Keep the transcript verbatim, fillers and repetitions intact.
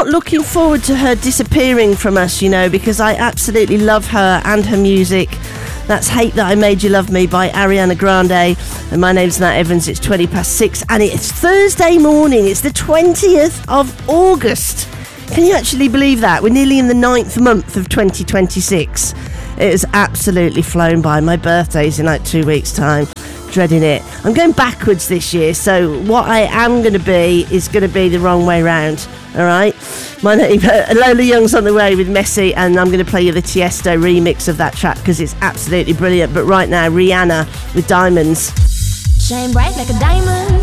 not looking forward to her disappearing from us, you know, because I absolutely love her and her music. That's Hate That I Made You Love Me by Ariana Grande. And my name's Nat Evans. It's twenty past six and it's Thursday morning. It's the twentieth of August. Can you actually believe that? We're nearly in the ninth month of twenty twenty-six. It has absolutely flown by. My birthday's in like two weeks' time. Dreading it. I'm going backwards this year, so what I am going to be is going to be the wrong way round. All right? My name, uh, Lola Young's on the way with Messi, and I'm going to play you the Tiesto remix of that track because it's absolutely brilliant. But right now, Rihanna with Diamonds. Shine bright like a diamond.